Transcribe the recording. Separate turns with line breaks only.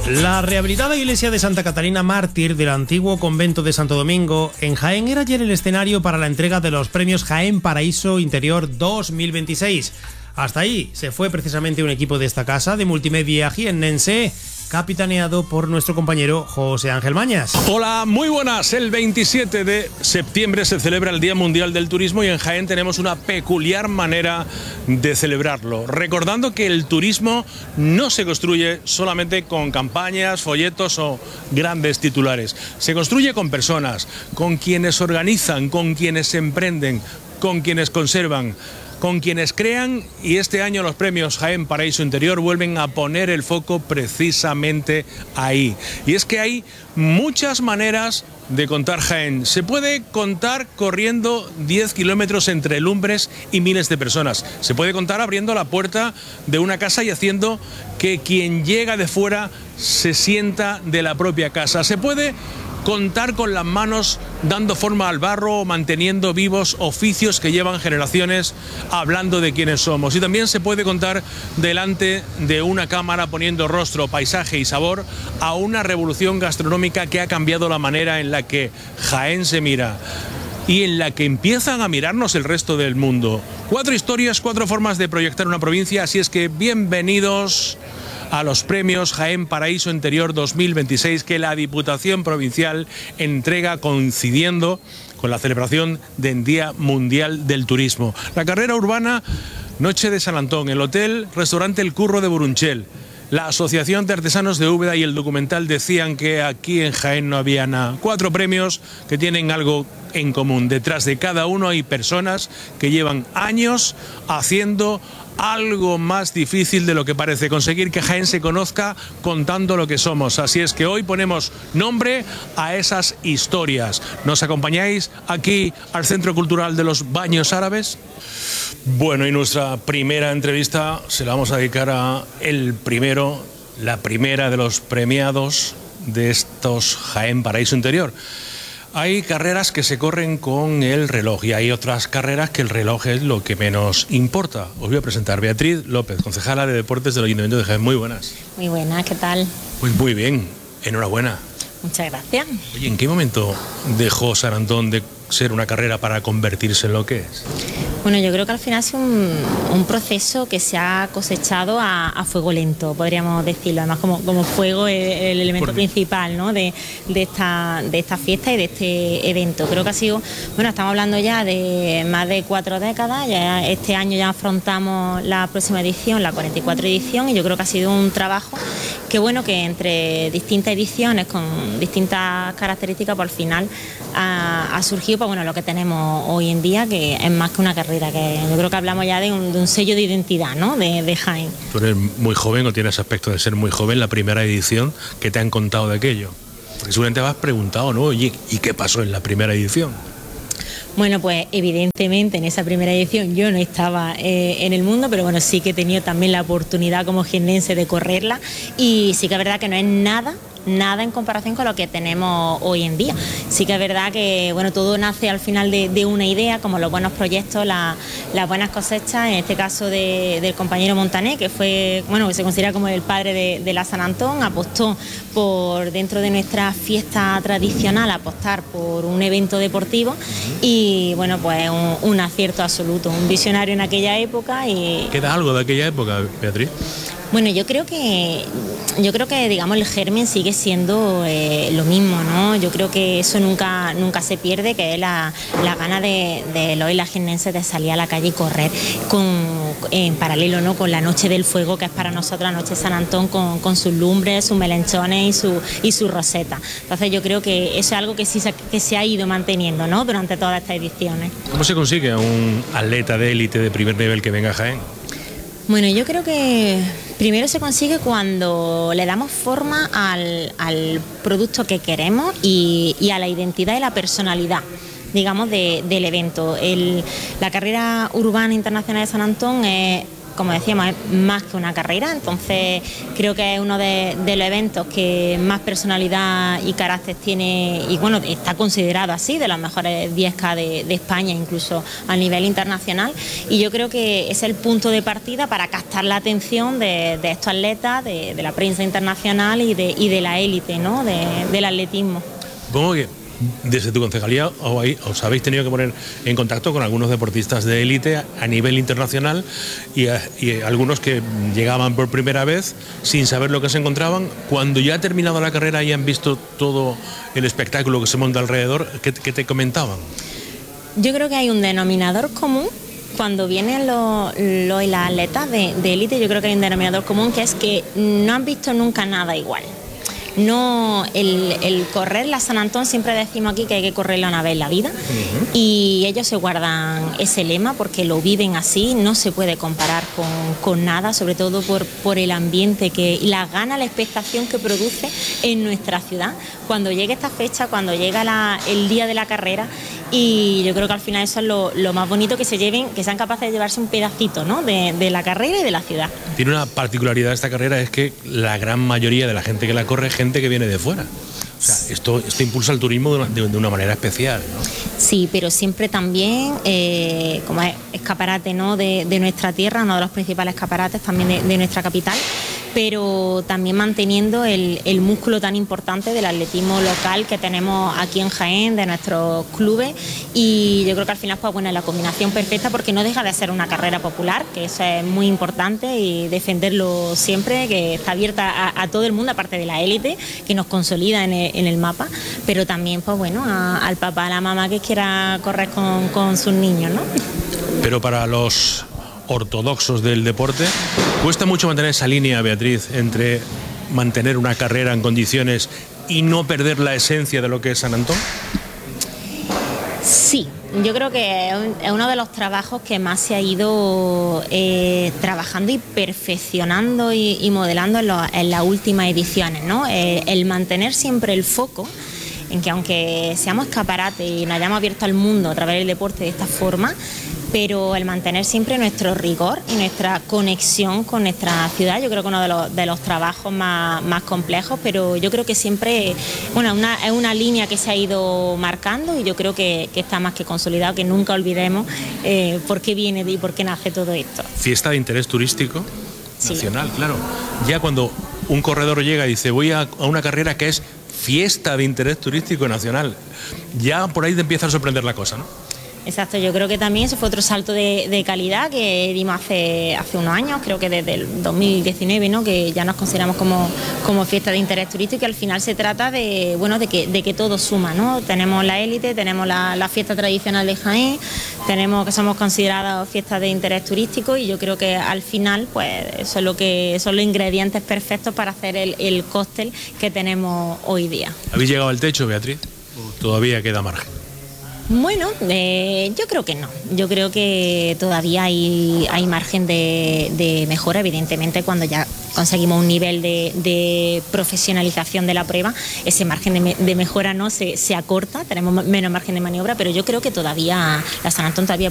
La rehabilitada iglesia de Santa Catalina Mártir del antiguo convento de Santo Domingo en Jaén era ayer el escenario para la entrega de los premios Jaén Paraíso Interior 2026. Hasta ahí se fue precisamente un equipo de esta casa de multimedia jiennense, capitaneado por nuestro compañero José Ángel Mañas.
Hola, muy buenas. El 27 de septiembre se celebra el Día Mundial del Turismo y en Jaén tenemos una peculiar manera de celebrarlo, recordando que el turismo no se construye solamente con campañas, folletos o grandes titulares. Se construye con personas, con quienes organizan, con quienes emprenden, con quienes conservan, con quienes crean, y este año los premios Jaén Paraíso Interior vuelven a poner el foco precisamente ahí. Y es que hay muchas maneras de contar Jaén. Se puede contar corriendo 10 kilómetros entre lumbres y miles de personas. Se puede contar abriendo la puerta de una casa y haciendo que quien llega de fuera se sienta de la propia casa. Se puede contar con las manos dando forma al barro o manteniendo vivos oficios que llevan generaciones hablando de quiénes somos. Y también se puede contar delante de una cámara poniendo rostro, paisaje y sabor a una revolución gastronómica que ha cambiado la manera en la que Jaén se mira y en la que empiezan a mirarnos el resto del mundo. 4 historias, 4 formas de proyectar una provincia, así es que bienvenidos a los premios Jaén Paraíso Interior 2026 que la Diputación Provincial entrega coincidiendo con la celebración del Día Mundial del Turismo. La carrera urbana Noche de San Antón, el hotel restaurante El Curro de Burunchel, la Asociación de Artesanos de Úbeda y el documental decían que aquí en Jaén no había nada. 4 premios que tienen algo en común. Detrás de cada uno hay personas que llevan años haciendo algo más difícil de lo que parece, conseguir que Jaén se conozca contando lo que somos. Así es que hoy ponemos nombre a esas historias. ¿Nos acompañáis aquí al Centro Cultural de los Baños Árabes? Bueno, y nuestra primera entrevista se la vamos a dedicar a la primera de los premiados de estos Jaén Paraíso Interior. Hay carreras que se corren con el reloj y hay otras carreras que el reloj es lo que menos importa. Os voy a presentar Beatriz López, concejala de Deportes del Ayuntamiento de Jaén. Muy buenas.
Muy buenas, ¿qué tal?
Pues muy bien, enhorabuena.
Muchas gracias.
Oye, ¿en qué momento dejó San Antón de ser una carrera para convertirse en lo que es?
Bueno, yo creo que al final ha sido un proceso que se ha cosechado a fuego lento, podríamos decirlo. Además, como fuego es el elemento principal, ¿no? de esta fiesta y de este evento. Creo que ha sido, bueno, estamos hablando ya de más de 4 décadas. Ya este año ya afrontamos la próxima edición, la 44 edición, y yo creo que ha sido un trabajo que, bueno, que entre distintas ediciones con distintas características, pues al final ha surgido, pues bueno, lo que tenemos hoy en día, que es más que una carrera, que yo creo que hablamos ya de un sello de identidad, ¿no? de Jaén.
Tú eres muy joven o tienes aspecto de ser muy joven. La primera edición, ¿qué te han contado de aquello? Porque seguramente te has preguntado, ¿no? Oye, ¿y qué pasó en la primera edición?
Bueno, pues evidentemente en esa primera edición yo no estaba en el mundo, pero bueno, sí que he tenido también la oportunidad como jiennense de correrla, y sí que es verdad que no es nada en comparación con lo que tenemos hoy en día. Sí que es verdad que, bueno, todo nace al final de una idea, como los buenos proyectos, las buenas cosechas, en este caso del compañero Montané, que fue, bueno, que se considera como el padre de la San Antón. Apostó por, dentro de nuestra fiesta tradicional, apostar por un evento deportivo, y bueno, pues un acierto absoluto, un visionario en aquella época. Y
¿queda algo de aquella época, Beatriz?
Bueno, yo creo que digamos el germen sigue siendo lo mismo, ¿no? Yo creo que eso nunca se pierde, que es la gana de los y las jiennenses de salir a la calle y correr en paralelo, ¿no? Con la Noche del Fuego, que es para nosotros la Noche de San Antón, con sus lumbres, sus melenchones y su roseta. Entonces yo creo que eso es algo que sí que se ha ido manteniendo, ¿no? Durante todas estas ediciones.
¿Cómo se consigue a un atleta de élite de primer nivel que venga a Jaén?
Bueno, yo creo que primero se consigue cuando le damos forma al producto que queremos y a la identidad y la personalidad, digamos, del evento. La carrera urbana internacional de San Antón es como decíamos, es más que una carrera, entonces creo que es uno de los eventos que más personalidad y carácter tiene, y bueno, está considerado así, de los mejores 10K de España, incluso a nivel internacional, y yo creo que es el punto de partida para captar la atención de estos atletas, de la prensa internacional y de la élite, ¿no? Del atletismo.
Supongo que desde tu concejalía os habéis tenido que poner en contacto con algunos deportistas de élite a nivel internacional y algunos que llegaban por primera vez sin saber lo que se encontraban. Cuando ya ha terminado la carrera y han visto todo el espectáculo que se monta alrededor, ¿qué te comentaban?
Yo creo que hay un denominador común. Cuando vienen los y las atletas de élite, yo creo que hay un denominador común, que es que no han visto nunca nada igual. No, el correr la San Antón, siempre decimos aquí que hay que correrla una vez en la vida, y ellos se guardan ese lema porque lo viven así, no se puede comparar con nada, sobre todo por el ambiente y la gana, la expectación que produce en nuestra ciudad cuando llegue esta fecha, cuando llega el día de la carrera. Y yo creo que al final eso es lo más bonito, que sean capaces de llevarse un pedacito, ¿no? de la carrera y de la ciudad.
Tiene una particularidad esta carrera, es que la gran mayoría de la gente que la corre es gente que viene de fuera. O sea, esto impulsa el turismo de una manera especial, ¿no?
Sí, pero siempre también, como es escaparate, ¿no? de nuestra tierra, uno de los principales escaparates también de nuestra capital, pero también manteniendo el músculo tan importante del atletismo local que tenemos aquí en Jaén, de nuestros clubes, y yo creo que al final, pues bueno, es la combinación perfecta, porque no deja de ser una carrera popular, que eso es muy importante, y defenderlo siempre, que está abierta a todo el mundo, aparte de la élite, que nos consolida en el mapa, pero también, pues bueno, al papá, a la mamá que quiera correr con sus niños, ¿no?
Pero para los ortodoxos del deporte, cuesta mucho mantener esa línea, Beatriz, entre mantener una carrera en condiciones y no perder la esencia de lo que es San Antón.
Sí, yo creo que es uno de los trabajos que más se ha ido trabajando y perfeccionando y modelando en las últimas ediciones, ¿no? El mantener siempre el foco en que, aunque seamos escaparate y nos hayamos abierto al mundo a través del deporte de esta forma, pero el mantener siempre nuestro rigor y nuestra conexión con nuestra ciudad, yo creo que uno de los trabajos más complejos, pero yo creo que siempre, bueno, es una línea que se ha ido marcando, y yo creo que está más que consolidado, que nunca olvidemos por qué viene y por qué nace todo esto.
Fiesta de interés turístico nacional, sí. Claro. Ya cuando un corredor llega y dice, voy a una carrera que es fiesta de interés turístico nacional, ya por ahí te empieza a sorprender la cosa, ¿no?
Exacto, yo creo que también eso fue otro salto de calidad que dimos hace unos años, creo que desde el 2019, ¿no? Que ya nos consideramos como fiesta de interés turístico, y que al final se trata de que todo suma, ¿no? Tenemos la élite, tenemos la fiesta tradicional de Jaén, tenemos que somos considerados fiestas de interés turístico, y yo creo que al final pues eso es lo que son los ingredientes perfectos para hacer el cóctel que tenemos hoy día.
¿Habéis llegado al techo, Beatriz? ¿O todavía queda margen?
Bueno, yo creo que no. Yo creo que todavía hay margen de mejora. Evidentemente, cuando ya conseguimos un nivel de profesionalización de la prueba, ese margen de mejora no se acorta, tenemos menos margen de maniobra, pero yo creo que todavía la San Antón todavía